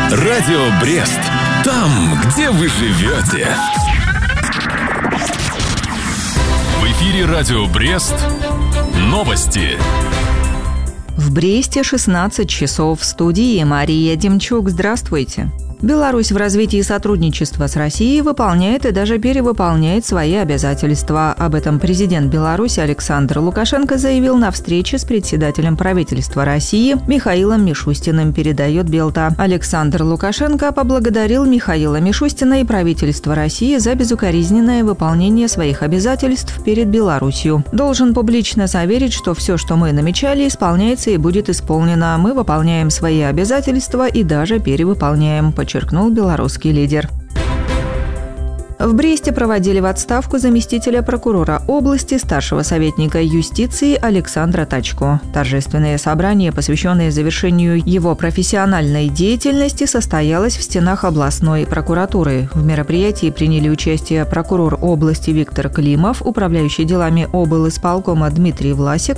Радио Брест. Там, где вы живете. В эфире Радио Брест. Новости. В Бресте 16 часов. В студии Мария Демчук. Здравствуйте. Беларусь в развитии сотрудничества с Россией выполняет и даже перевыполняет свои обязательства. Об этом президент Беларуси Александр Лукашенко заявил на встрече с председателем правительства России Михаилом Мишустиным, передает Белта. Александр Лукашенко поблагодарил Михаила Мишустина и правительство России за безукоризненное выполнение своих обязательств перед Беларусью. Должен публично заверить, что все, что мы намечали, исполняется и будет исполнено. Мы выполняем свои обязательства и даже перевыполняем, подчеркнул белорусский лидер. В Бресте проводили в отставку заместителя прокурора области, старшего советника юстиции Александра Тачко. Торжественное собрание, посвященное завершению его профессиональной деятельности, состоялось в стенах областной прокуратуры. В мероприятии приняли участие прокурор области Виктор Климов, управляющий делами облисполкома Дмитрий Власик,